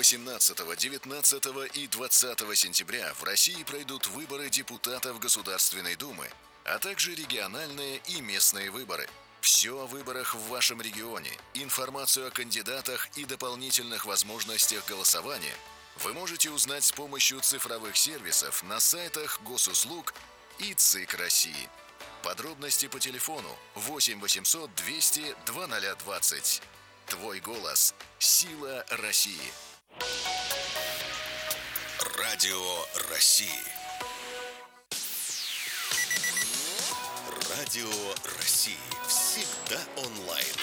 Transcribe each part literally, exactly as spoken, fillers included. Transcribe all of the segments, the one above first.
восемнадцатого, девятнадцатого и двадцатого сентября в России пройдут выборы депутатов Государственной Думы, а также региональные и местные выборы. Все о выборах в вашем регионе, информацию о кандидатах и дополнительных возможностях голосования вы можете узнать с помощью цифровых сервисов на сайтах Госуслуг и ЦИК России. Подробности по телефону восемь восемьсот двести двадцать двадцать. Твой голос – сила России. Радио России. Радио России. Всегда онлайн.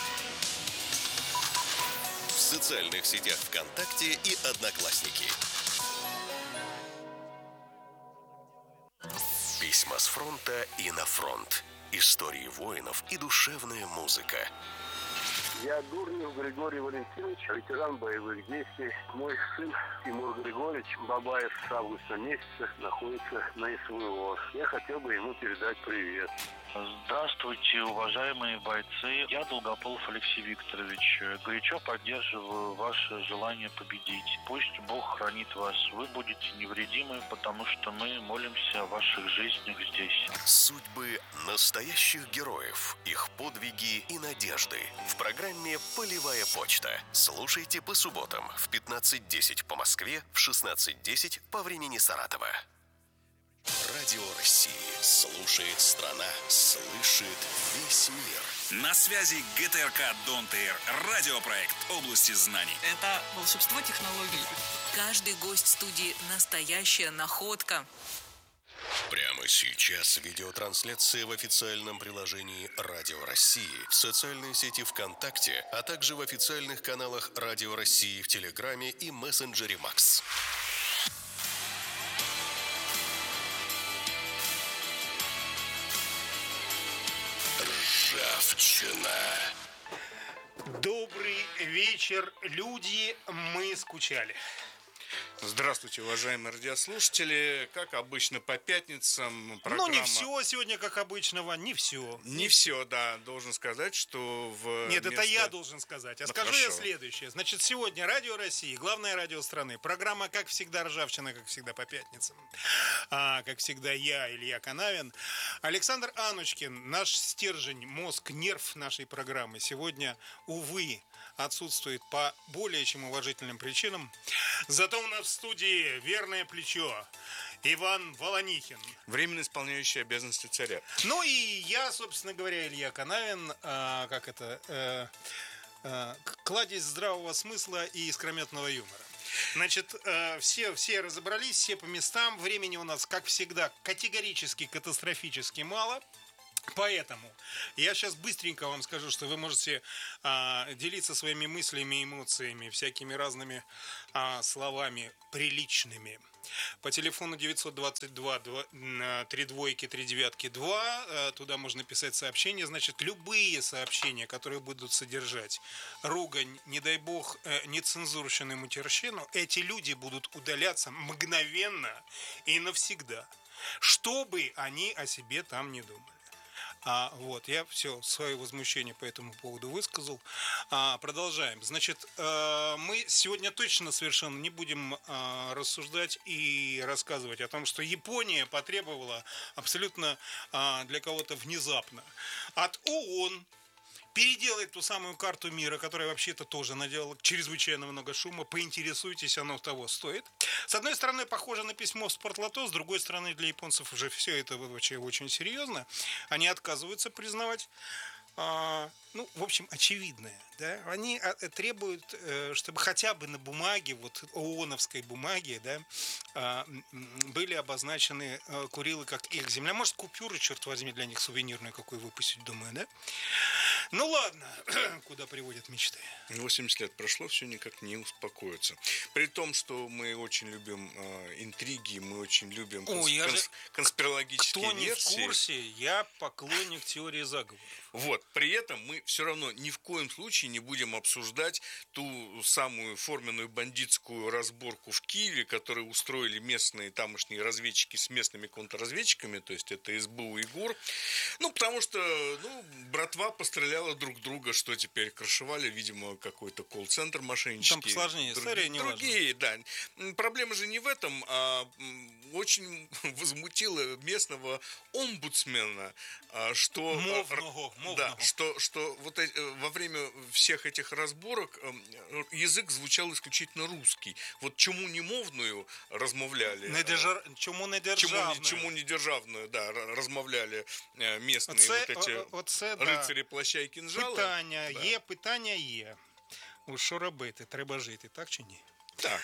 В социальных сетях ВКонтакте и Одноклассники. Письма с фронта и на фронт. Истории воинов и душевная музыка. Я Дурнев Григорий Валентинович, ветеран боевых действий. Мой сын Тимур Григорьевич Бабаев с августа месяца находится на СВО. Я хотел бы ему передать привет. Здравствуйте, уважаемые бойцы. Я Долгополов Алексей Викторович. Горячо поддерживаю ваше желание победить. Пусть Бог хранит вас. Вы будете невредимы, потому что мы молимся о ваших жизнях здесь. Судьбы настоящих героев, их подвиги и надежды. В программе «Полевая почта». Слушайте по субботам в пятнадцать десять по Москве, в шестнадцать десять по времени Саратова. Радио России. Слушает страна. Слышит весь мир. На связи ГТРК Дон ТР. Радиопроект области знаний. Это волшебство технологий. Каждый гость студии – настоящая находка. Прямо сейчас видеотрансляция в официальном приложении Радио России, в социальной сети ВКонтакте, а также в официальных каналах Радио России в Телеграме и мессенджере Макс. Ржавчина. Добрый вечер, люди, мы скучали. Здравствуйте, уважаемые радиослушатели. Как обычно, по пятницам программа... Ну, не все сегодня, как обычно, Вань, не все. Не все, да. Должен сказать, что в Нет, место... это я должен сказать. А ну, скажу хорошо. я следующее. Значит, сегодня Радио России, главное радио страны. Программа, как всегда, ржавчина, как всегда, по пятницам. А, как всегда, я, Илья Канавин. Александр Анучкин, наш стержень, мозг, нерв нашей программы, сегодня, увы, отсутствует по более чем уважительным причинам. Зато у нас в студии верное плечо Иван Волонихин. Временно исполняющий обязанности царя. Ну и я, собственно говоря, Илья Канавин, э, как это, э, э, кладезь здравого смысла и искрометного юмора. Значит, э, все, все разобрались, все по местам. Времени у нас, как всегда, категорически, катастрофически мало. Поэтому я сейчас быстренько вам скажу, что вы можете а, делиться своими мыслями, эмоциями, всякими разными а, словами приличными. По телефону девятьсот двадцать два три двойки три девятки два, туда можно писать сообщения. Значит, любые сообщения, которые будут содержать ругань, не дай бог, нецензурщину и матерщину, эти люди будут удаляться мгновенно и навсегда, что бы они о себе там не думали. А, вот, я все свое возмущение по этому поводу высказал. А, продолжаем. Значит, э, мы сегодня точно совершенно не будем э, рассуждать и рассказывать о том, что Япония потребовала абсолютно э, для кого-то внезапно от ООН переделать ту самую карту мира, которая вообще-то тоже наделала чрезвычайно много шума. Поинтересуйтесь, оно того стоит. С одной стороны, похоже на письмо в Спортлото, с другой стороны, для японцев уже все это очень, очень серьезно. Они отказываются признавать, а, ну, в общем, очевидное. Да? Они требуют, чтобы хотя бы на бумаге, вот ООНовской бумаге, да, были обозначены Курилы как их земля. Может, купюры, черт возьми, для них сувенирную какую выпустить, думаю, да? Ну ладно, куда приводят мечты? восемьдесят лет прошло, все никак не успокоится. При том, что мы очень любим э, интриги, мы очень любим конс- О, я конс- же... конспирологические Кто не версии. в курсе, я поклонник теории заговоров. Вот, при этом мы все равно ни в коем случае не будем обсуждать ту самую форменную бандитскую разборку в Киеве, которую устроили местные тамошние разведчики с местными контрразведчиками, то есть это СБУ и ГУР. Ну, потому что, ну, братва постреляла друг друга, что теперь крышевали, видимо, какой-то колл-центр мошеннический. Там посложнее Друг, история, не Другие, да. Проблема же не в этом, а очень возмутило местного омбудсмена, что, мовного, мовного. Да, что, что вот во время всех этих разборок язык звучал исключительно русский. Вот чему не мовную размовляли. Не держа... Чому не державную. Чему, чему не державную, да, размовляли местные оце, вот эти оце, рицарі да. плаща і кінжала. Питання да. є, питання є. Ось що робити? Треба жити, так чи ні? Так.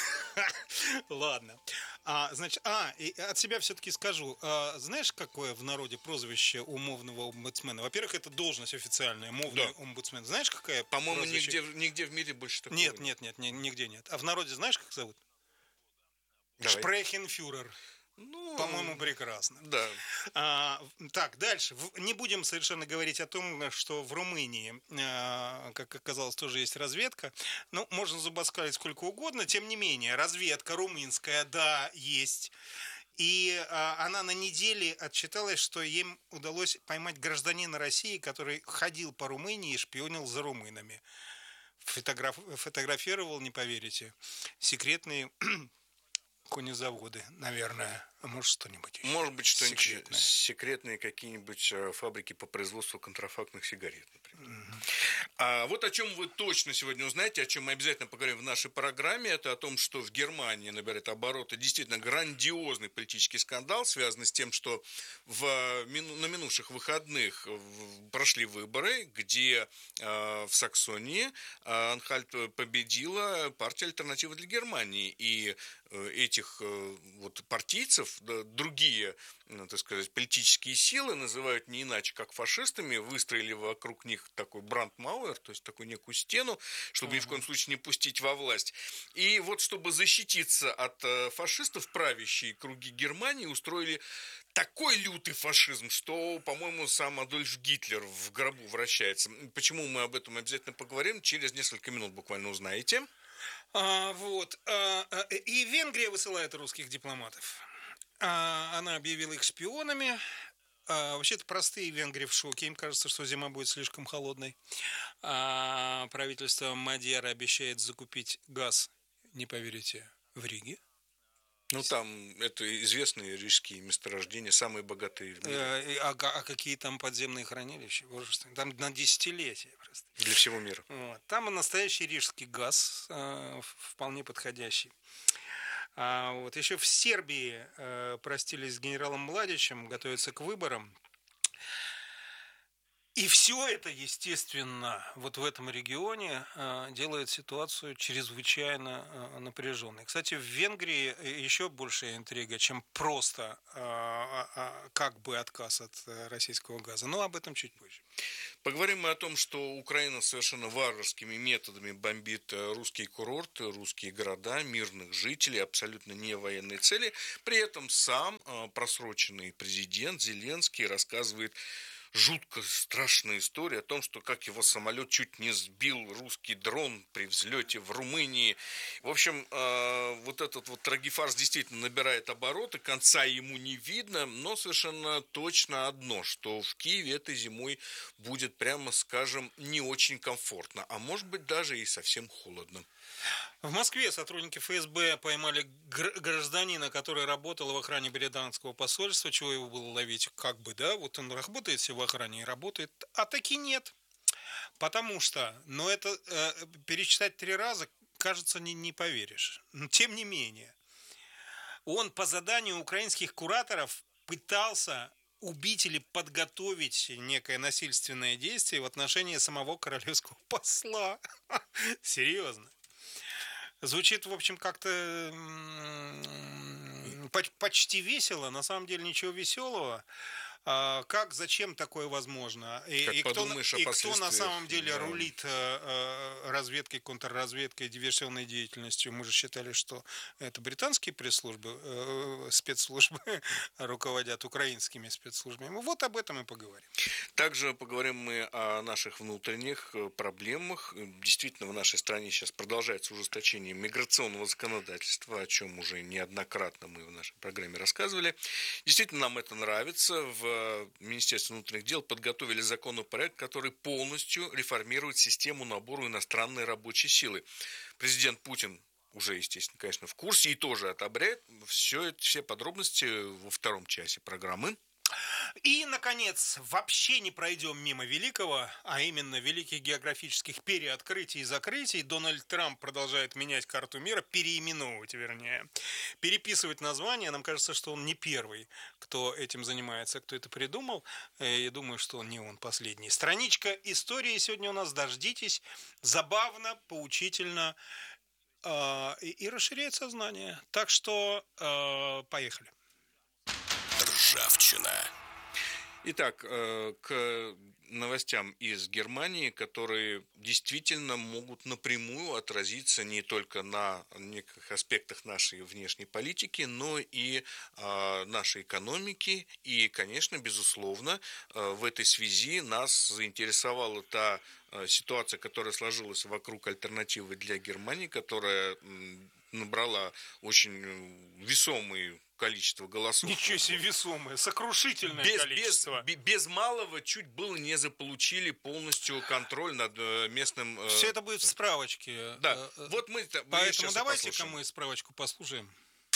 Ладно. А, значит, а, и от себя все-таки скажу. А, знаешь, какое в народе прозвище у мовного омбудсмена? Во-первых, это должность официальная, мовный да. омбудсмен. Знаешь, какая? По-моему, нигде, нигде в мире больше такого нет. Нет, нет, нет, нигде нет. А в народе знаешь, как зовут? Давай. Шпрехенфюрер. Ну, по-моему, прекрасно. Да. А, так, дальше. Не будем совершенно говорить о том, что в Румынии, а, как оказалось, тоже есть разведка. Ну, можно зубоскалить сколько угодно. Тем не менее, разведка румынская, да, есть. И а, она на неделе отчиталась, что им удалось поймать гражданина России, который ходил по Румынии и шпионил за румынами. Фотограф, фотографировал, не поверите, секретные... конезаводы, наверное, а может что-нибудь еще. Может быть что-нибудь секретное. Секретные какие-нибудь фабрики по производству контрафактных сигарет, например. Mm-hmm. А вот о чем вы точно сегодня узнаете, о чем мы обязательно поговорим в нашей программе, это о том, что в Германии набирает обороты действительно грандиозный политический скандал, связанный с тем, что в, на минувших выходных прошли выборы, где в Саксонии Анхальт победила партия «Альтернатива для Германии», и этих вот партийцев, да, другие, так сказать, политические силы называют не иначе, как фашистами, выстроили вокруг них такой брандмауэр, то есть такую некую стену, чтобы uh-huh. ни в коем случае не пустить во власть. И вот чтобы защититься от фашистов, правящие круги Германии устроили такой лютый фашизм, что, по-моему, сам Адольф Гитлер в гробу вращается. Почему мы об этом обязательно поговорим, через несколько минут буквально узнаете. А, вот. А, и Венгрия высылает русских дипломатов. А, она объявила их шпионами. А, вообще-то простые венгры в шоке. Им кажется, что зима будет слишком холодной. А, правительство Мадьяра обещает закупить газ, не поверите, в Риге. Ну, там это известные рижские месторождения, самые богатые в мире. А, а какие там подземные хранилища? Боже, там на десятилетия просто. Для всего мира. Вот. Там и настоящий рижский газ, э, вполне подходящий. А, вот. Еще в Сербии э, простились с генералом Младичем, готовятся к выборам. И все это, естественно, вот в этом регионе э, делает ситуацию чрезвычайно э, напряженной. Кстати, в Венгрии еще большая интрига, чем просто э, э, как бы отказ от э, российского газа. Но об этом чуть позже. Поговорим мы о том, что Украина совершенно варварскими методами бомбит русские курорты, русские города, мирных жителей, абсолютно не военные цели. При этом сам э, просроченный президент Зеленский рассказывает жутко страшная история о том, что как его самолет чуть не сбил русский дрон при взлете в Румынии. В общем, э, вот этот вот трагифарс действительно набирает обороты, конца ему не видно, но совершенно точно одно, что в Киеве этой зимой будет, прямо скажем, не очень комфортно, а может быть даже и совсем холодно. В Москве сотрудники эф эс бэ поймали гражданина, который работал в охране британского посольства. Чего его было ловить? Как бы, да? Вот он работает все в охране и работает. А таки нет. Потому что, но это э, перечитать три раза, кажется, не, не поверишь. Но тем не менее, он по заданию украинских кураторов пытался убить или подготовить некое насильственное действие в отношении самого королевского посла. Серьезно. Звучит, в общем, как-то почти весело, на самом деле ничего веселого. А, как, зачем такое возможно? И, и, кто, и кто на самом деле да. рулит э, разведкой, контрразведкой, диверсионной деятельностью? Мы же считали, что это британские пресс-службы, э, спецслужбы руководят украинскими спецслужбами. Вот об этом и поговорим. Также поговорим мы о наших внутренних проблемах. Действительно, в нашей стране сейчас продолжается ужесточение миграционного законодательства, о чем уже неоднократно мы в нашей программе рассказывали. Действительно, нам это нравится. В Министерстве внутренних дел подготовили законопроект, который полностью реформирует систему набора иностранной рабочей силы. Президент Путин уже, естественно, конечно, в курсе и тоже одобряет. Все, все подробности во втором часе программы. И, наконец, вообще не пройдем мимо великого, а именно великих географических переоткрытий и закрытий. Дональд Трамп продолжает менять карту мира, переименовывать, вернее, переписывать названия. Нам кажется, что он не первый, кто этим занимается, кто это придумал. Я думаю, что не он последний. Страничка истории сегодня у нас, дождитесь. Забавно, поучительно э, и, и расширяет сознание. Так что э, поехали. Ржавчина. Итак, к новостям из Германии, которые действительно могут напрямую отразиться не только на неких аспектах нашей внешней политики, но и нашей экономики. И, конечно, безусловно, в этой связи нас заинтересовала та ситуация, которая сложилась вокруг альтернативы для Германии, которая набрала очень весомый количество голосов. Ничего себе весомое, сокрушительное без, количество. Без, без малого чуть было не заполучили полностью контроль над местным... Все это будет в справочке. Да, вот мы Поэтому давайте-ка мы справочку послушаем.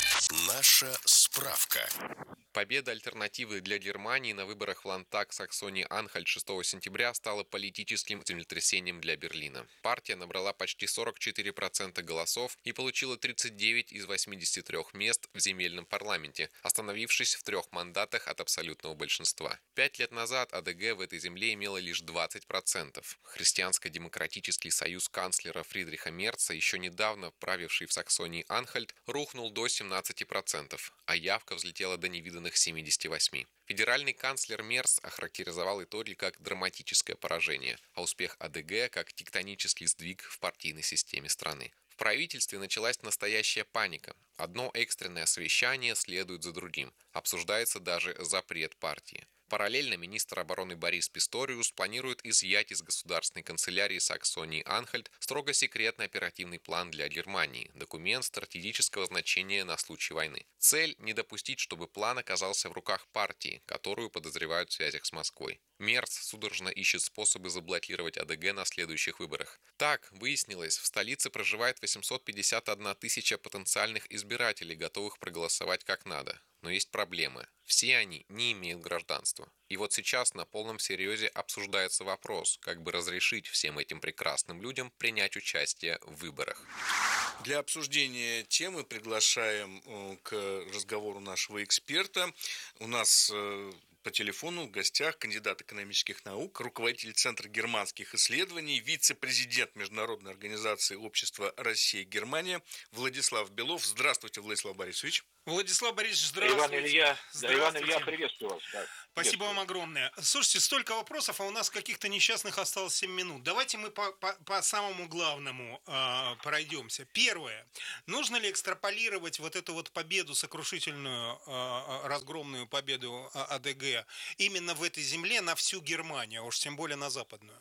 Наша справка. Победа альтернативы для Германии на выборах в Ландтаг Саксонии-Анхальт шестого сентября стала политическим землетрясением для Берлина. Партия набрала почти сорок четыре процента голосов и получила тридцать девять из восьмидесяти трёх мест в земельном парламенте, остановившись в трех мандатах от абсолютного большинства. Пять лет назад АДГ в этой земле имела лишь двадцать процентов. Христианско-демократический союз канцлера Фридриха Мерца, еще недавно правивший в Саксонии-Анхальт, рухнул до семнадцати процентов, а явка взлетела до невиданных семидесяти восьми процентов. Федеральный канцлер Мерц охарактеризовал итоги как драматическое поражение, а успех АДГ как тектонический сдвиг в партийной системе страны. В правительстве началась настоящая паника. Одно экстренное совещание следует за другим. Обсуждается даже запрет партии. Параллельно министр обороны Борис Писториус планирует изъять из государственной канцелярии Саксонии-Анхальт строго секретный оперативный план для Германии, документ стратегического значения на случай войны. Цель – не допустить, чтобы план оказался в руках партии, которую подозревают в связях с Москвой. Мерц судорожно ищет способы заблокировать АДГ на следующих выборах. Так, выяснилось, в столице проживает восемьсот пятьдесят одна тысяча потенциальных избирателей, готовых проголосовать как надо. Но есть проблемы. Все они не имеют гражданства. И вот сейчас на полном серьезе обсуждается вопрос, как бы разрешить всем этим прекрасным людям принять участие в выборах. Для обсуждения темы приглашаем к разговору нашего эксперта. У нас по телефону в гостях кандидат экономических наук, руководитель Центра германских исследований, вице-президент Международной организации общества Россия-Германия Владислав Белов. Здравствуйте, Владислав Борисович. Владислав Борисович, здравствуйте. Иван Илья, да, Иван Илья, приветствую вас. Да, Спасибо вам огромное. Слушайте, столько вопросов, а у нас каких-то несчастных осталось семь минут. Давайте мы по, по, по самому главному э, пройдемся. Первое. Нужно ли экстраполировать вот эту вот победу, сокрушительную, э, разгромную победу АДГ именно в этой земле на всю Германию, а уж тем более на западную?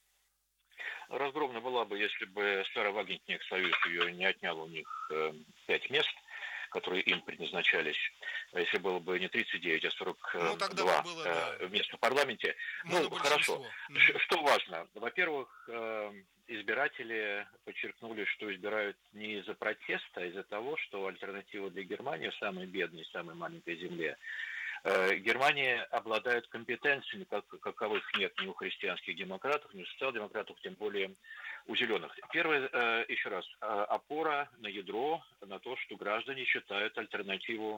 Разгромная была бы, если бы Старовагентник Союз ее не отнял у них э, пять мест, которые им предназначались, если было бы не тридцать девять, а сорок два ну, было, да. места в парламенте. Ну, хорошо. Mm-hmm. Что важно? Во-первых, избиратели подчеркнули, что избирают не из-за протеста, а из-за того, что альтернатива для Германии в самой бедной, самой маленькой земле. Германия обладает компетенциями, как, каковых нет ни у христианских демократов, ни у социал-демократов, тем более у зеленых. Первое, еще раз, опора на ядро, на то, что граждане считают альтернативу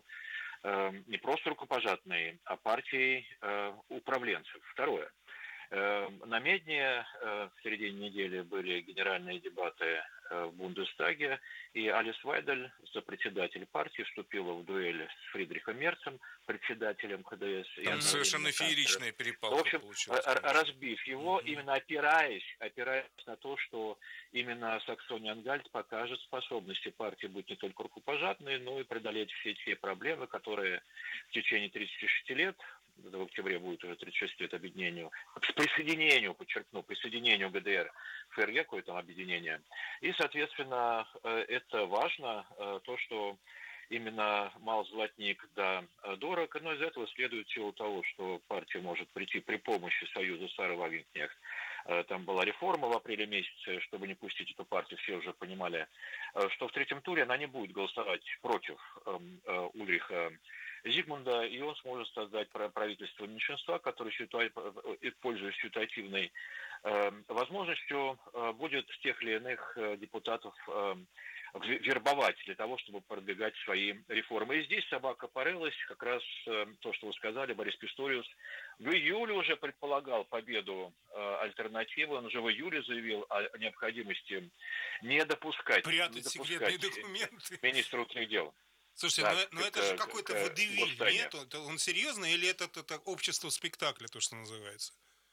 не просто рукопожатной, а партией управленцев. Второе. На Медне в середине недели были генеральные дебаты в Бундестаге, и Алис Вайдель, сопредседатель партии, вступила в дуэль с Фридрихом Мерцем, председателем ХДС. Там совершенно фееричная перепалка в общем, получилась. разбив его, Mm-hmm. именно опираясь, опираясь на то, что именно Саксония-Анхальт покажет способности партии быть не только рукопожатной, но и преодолеть все те проблемы, которые в течение тридцати шести лет, в октябре будет уже тридцать шесть лет объединению, к присоединению, подчеркну, присоединению ГДР к ФРГ, какое-то объединение. И, соответственно, это важно, то, что именно мал золотник да дорог, но из этого следует в силу того, что партия может прийти при помощи союза Сары-Вагенкнехт. Там была реформа в апреле месяце, чтобы не пустить эту партию, все уже понимали, что в третьем туре она не будет голосовать против Ульриха Зигмунда, и он сможет создать правительство меньшинства, которое, пользуясь ситуативной возможностью, будет тех или иных депутатов вербовать для того, чтобы продвигать свои реформы. И здесь собака порылась, как раз то, что вы сказали, Борис Писториус в июле уже предполагал победу альтернативы, он уже в июле заявил о необходимости не допускать, прятать не допускать секретные документы министра внутренних дел. Слушайте, да, но, но это, это же какой-то к, водевиль, нет? Он серьезно или это, это, это общество спектакля, то, что называется?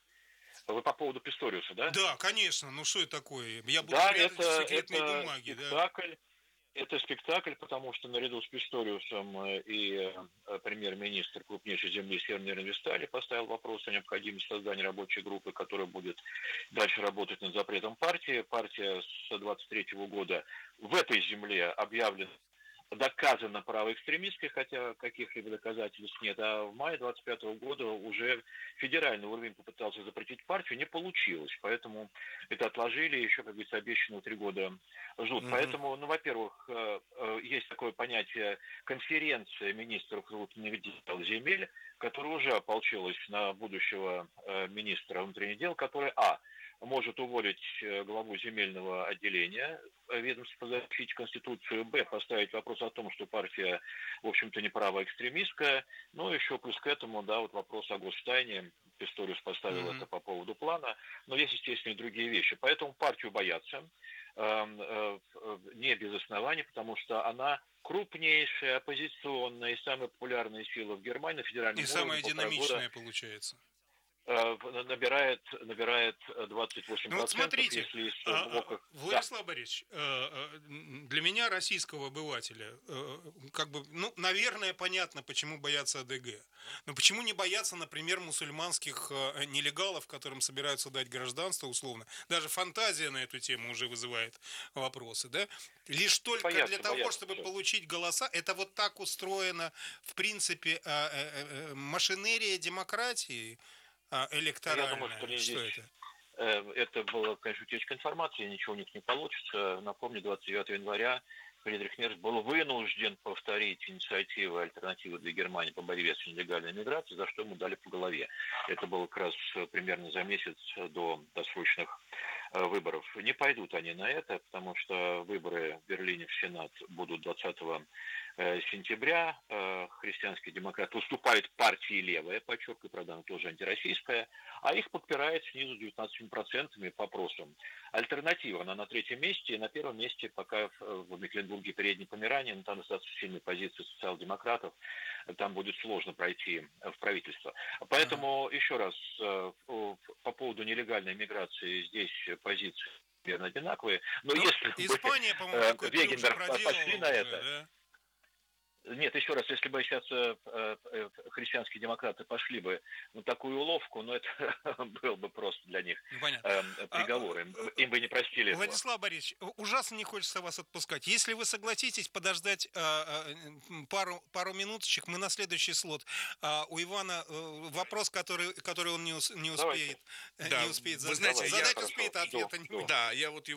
Вы по поводу Писториуса, да? Да, конечно. Ну что это такое? Я буду да, прятать это, секретные это бумаги. Спектакль. Да? Это спектакль, потому что наряду с Писториусом и премьер-министр крупнейшей земли Северной Рейн-Вестфалии поставил вопрос о необходимости создания рабочей группы, которая будет дальше работать над запретом партии. Партия с двадцать третьего года в этой земле объявлена доказано правоэкстремистской, хотя каких-либо доказательств нет, а в мае двадцать пятого года уже федеральный уровень попытался запретить партию, не получилось, поэтому это отложили, еще, как говорится, обещанного три года ждут. Mm-hmm. Поэтому, ну, во-первых, есть такое понятие конференция министров внутренних дел земель, которая уже ополчилась на будущего министра внутренних дел, который, а, может уволить главу земельного отделения ведомства по защите Конституции, б, поставить вопрос о том, что партия, в общем-то, не правоэкстремистская, но еще плюс к этому, да, вот вопрос о гостайне, Писториус поставил mm-hmm. это по поводу плана, но есть, естественно, и другие вещи. Поэтому партию боятся, э, э, не без оснований, потому что она крупнейшая, оппозиционная и самая популярная сила в Германии на федеральном уровне. И самая динамичная, получается. Набирает, набирает двадцать восемь процентов, ну, вот смотрите, если из а, блока... Владислав да. Борисович, для меня, российского обывателя, как бы, ну, наверное, понятно, почему боятся АДГ. Но почему не боятся, например, мусульманских нелегалов, которым собираются дать гражданство, условно? Даже фантазия на эту тему уже вызывает вопросы, да? Лишь только боятся, для того, боятся, чтобы все. Получить голоса, это вот так устроено, в принципе, машинерия демократии, электоральная. Я думаю, что, что здесь, это? Это была, конечно, утечка информации, ничего у них не получится. Напомню, двадцать девятого января Фридрих Мерц был вынужден повторить инициативы альтернативы для Германии по борьбе с нелегальной миграцией, за что ему дали по голове. Это было как раз примерно за месяц до досрочных выборов. Не пойдут они на это, потому что выборы в Берлине в Сенат будут двадцатого сентября. Христианские демократы уступают партии левая, подчеркиваю, правда, она тоже антироссийская, а их подпирает снизу девятнадцатью процентами по опросам. Альтернатива, она на третьем месте, и на первом месте пока в Мекленбурге и Передней Померании, но там достаточно сильные позиции социал-демократов, там будет сложно пройти в правительство. Поэтому, ага. еще раз, по поводу нелегальной миграции здесь позиции примерно одинаковые, но ну, если Испания, бы по-моему, Вегенберг пошли на уже, это... Да? Нет, еще раз, если бы сейчас э, э, христианские демократы пошли бы на такую уловку, ну, это был бы просто для них э, приговор. Им, им бы не простили этого. Владислав Борисович, ужасно не хочется вас отпускать. Если вы согласитесь подождать э, э, пару, пару минуточек, мы на следующий слот. Э, у Ивана э, вопрос, который, который он не, ус, не успеет, да, не успеет вы задать. знаете, задать я, успеет, а ответа не будет. Да, я вот его